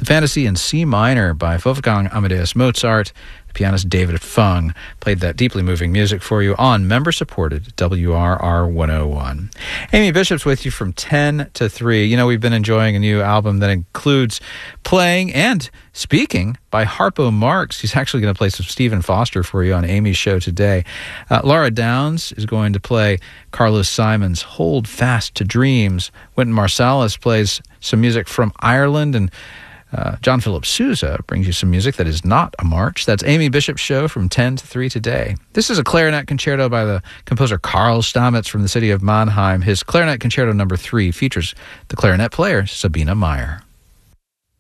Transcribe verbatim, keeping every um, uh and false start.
The Fantasy in C minor by Wolfgang Amadeus Mozart. The pianist David Fung played that deeply moving music for you on member-supported W R R one oh one. Amy Bishop's with you from ten to three. You know, we've been enjoying a new album that includes playing and speaking by Harpo Marx. He's actually going to play some Stephen Foster for you on Amy's show today. Uh, Laura Downs is going to play Carlos Simon's Hold Fast to Dreams. Wynton Marsalis plays some music from Ireland, and Uh, John Philip Sousa brings you some music that is not a march. That's Amy Bishop's show from ten to three today. This is a clarinet concerto by the composer Karl Stamitz from the city of Mannheim. His clarinet concerto number three features the clarinet player Sabina Meyer.